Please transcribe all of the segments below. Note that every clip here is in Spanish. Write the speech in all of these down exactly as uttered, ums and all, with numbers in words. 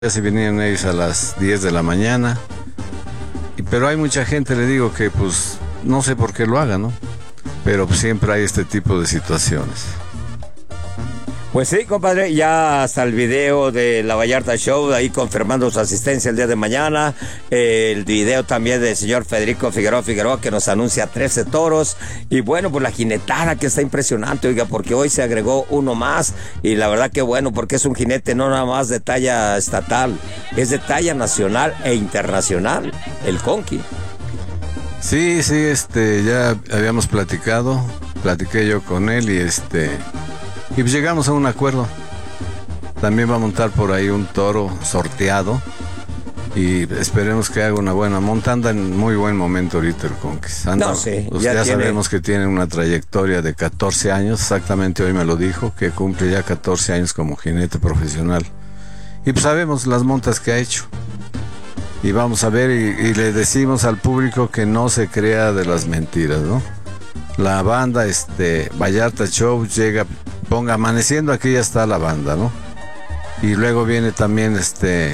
Ya se vinieron ellos a las diez de la mañana. Y, pero hay mucha gente, le digo, que pues no sé por qué lo hagan, ¿no? Pero pues, siempre hay este tipo de situaciones. Pues sí, compadre, ya hasta el video de la Vallarta Show, ahí confirmando su asistencia el día de mañana. Eh, el video también del señor Federico Figueroa Figueroa, que nos anuncia trece toros. Y bueno, pues la jinetada que está impresionante, oiga, porque hoy se agregó uno más. Y la verdad que bueno, porque es un jinete no nada más de talla estatal, es de talla nacional e internacional, el Conqui. Sí, sí, este, ya habíamos platicado, platiqué yo con él y este... Y pues llegamos a un acuerdo. También va a montar por ahí un toro sorteado. Y esperemos que haga una buena monta. Anda en muy buen momento ahorita el Conquist. Anda, no, sí, pues ya ya tiene... sabemos que tiene una trayectoria de catorce años. Exactamente hoy me lo dijo, que cumple ya catorce años como jinete profesional. Y pues sabemos las montas que ha hecho. Y vamos a ver y, y le decimos al público que no se crea de las mentiras, ¿no? La banda, este, Vallarta Show llega... Ponga, amaneciendo aquí ya está la banda, ¿no? Y luego viene también este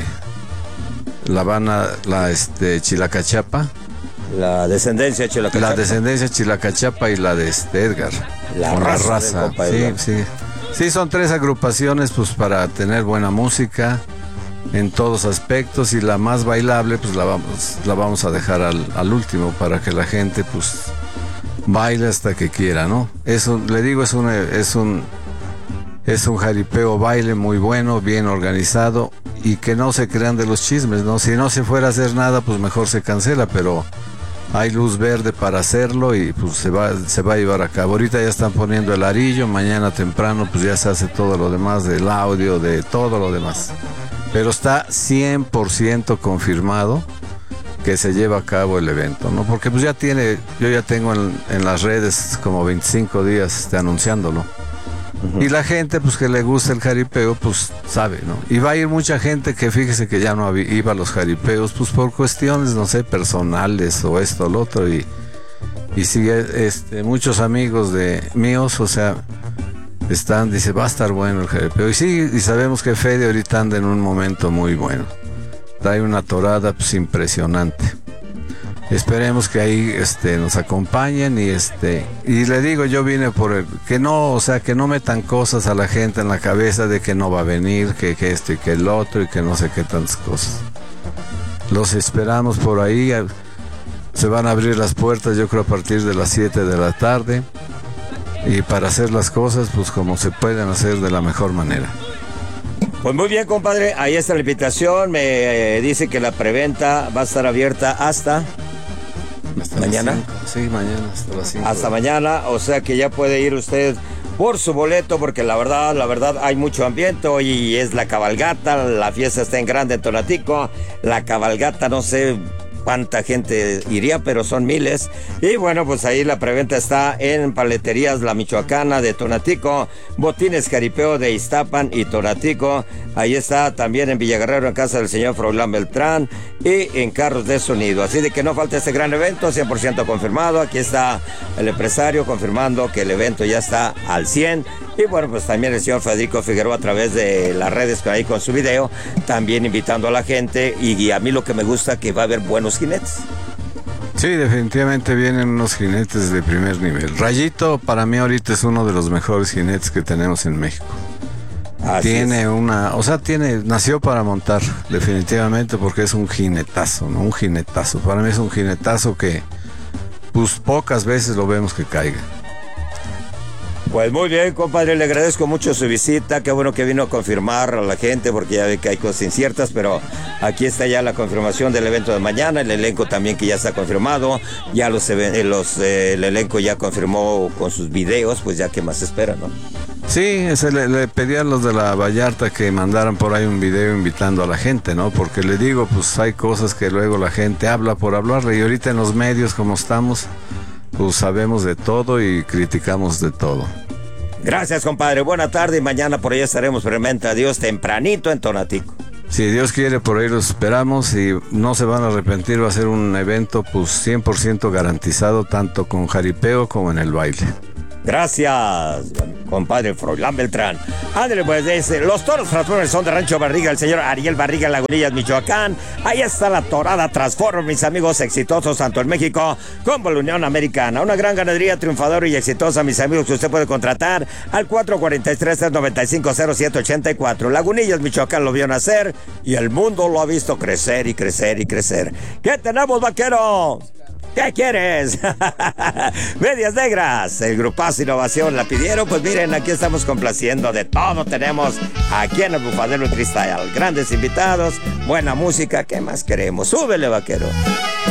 la banda, la este Chilacachapa. La descendencia Chilacachapa. La descendencia Chilacachapa y la de este Edgar. La con raza. La raza. Sí, sí. Sí, son tres agrupaciones pues para tener buena música en todos aspectos, y la más bailable pues la vamos, la vamos a dejar al, al último para que la gente pues baile hasta que quiera, ¿no? Eso, le digo, es un, es un Es un jaripeo baile muy bueno, bien organizado, y que no se crean de los chismes, ¿no? Si no se fuera a hacer nada, pues mejor se cancela, pero hay luz verde para hacerlo y pues se va, se va a llevar a cabo. Ahorita ya están poniendo el arillo, mañana temprano pues ya se hace todo lo demás, del audio, de todo lo demás. Pero está cien por ciento confirmado que se lleva a cabo el evento, ¿no? Porque pues ya tiene, yo ya tengo en, en las redes como veinticinco días este, anunciándolo. Uh-huh. Y la gente, pues que le gusta el jaripeo, pues sabe, ¿no? Y va a ir mucha gente que fíjese que ya no iba a los jaripeos, pues por cuestiones, no sé, personales o esto o lo otro. Y, y sigue, este, muchos amigos de míos, o sea, están, dice, va a estar bueno el jaripeo. Y sí, y sabemos que Fede ahorita anda en un momento muy bueno. Trae una torada, pues impresionante. Esperemos que ahí este, nos acompañen y este y le digo, yo vine por el que no, o sea, que no metan cosas a la gente en la cabeza de que no va a venir, que, que esto y que el otro y que no sé qué tantas cosas. Los esperamos por ahí, se van a abrir las puertas yo creo a partir de las siete de la tarde, y para hacer las cosas pues como se pueden hacer de la mejor manera. Pues muy bien, compadre, ahí está la invitación, me eh, dice que la preventa va a estar abierta hasta... Hasta mañana. Sí, mañana hasta las cinco. Hasta mañana, o sea que ya puede ir usted por su boleto, porque la verdad, la verdad hay mucho ambiente. Hoy es la cabalgata, la fiesta está en grande en Tonatico. La cabalgata, no sé cuánta gente iría, pero son miles. Y bueno, pues ahí la preventa está en Paleterías La Michoacana de Tonatico, Botines Jaripeo de Iztapan y Tonatico. Ahí está también en Villaguerrero, en casa del señor Froilán Beltrán, y en Carros de Sonido. Así de que no falta este gran evento, cien por ciento confirmado. Aquí está el empresario confirmando que el evento ya está al cien. Y bueno, pues también el señor Federico Figueroa a través de las redes ahí con su video, también invitando a la gente. Y, y a mí lo que me gusta que va a haber buenos jinetes. Sí, definitivamente vienen unos jinetes de primer nivel. Rayito para mí ahorita es uno de los mejores jinetes que tenemos en México. Así tiene es. una, o sea, tiene, nació para montar, definitivamente, porque es un jinetazo, ¿no? Un jinetazo. Para mí es un jinetazo que, pues, pocas veces lo vemos que caiga. Pues muy bien, compadre, le agradezco mucho su visita. Qué bueno que vino a confirmar a la gente, porque ya ve que hay cosas inciertas, pero aquí está ya la confirmación del evento de mañana. El elenco también que ya está confirmado. Ya los, los eh, el elenco ya confirmó con sus videos, pues ya qué más espera, ¿no? Sí, se le, le pedí a los de la Vallarta que mandaran por ahí un video invitando a la gente, ¿no? Porque le digo, pues hay cosas que luego la gente habla por hablarle, y ahorita en los medios como estamos, pues sabemos de todo y criticamos de todo. Gracias, compadre. Buena tarde, y mañana por ahí estaremos brevemente. Adiós, tempranito en Tonatico. Si Dios quiere, por ahí los esperamos y no se van a arrepentir. Va a ser un evento pues cien por ciento garantizado, tanto con jaripeo como en el baile. Gracias, compadre Froilán Beltrán. Ándale, pues, dice, los toros Transformers son de Rancho Barriga, el señor Ariel Barriga, Lagunillas, Michoacán. Ahí está la torada Transformers, mis amigos exitosos, tanto en México como en la Unión Americana. Una gran ganadería triunfadora y exitosa, mis amigos, que usted puede contratar al cuatro cuatro tres, tres nueve cinco, cero siete ocho cuatro. Lagunillas, Michoacán lo vio nacer y el mundo lo ha visto crecer y crecer y crecer. ¿Qué tenemos, vaqueros? ¿Qué quieres? Medias negras, el grupazo Innovación la pidieron, pues miren, aquí estamos complaciendo, de todo tenemos aquí en el Bufadero Cristal, grandes invitados, buena música, ¿qué más queremos? Súbele, vaquero.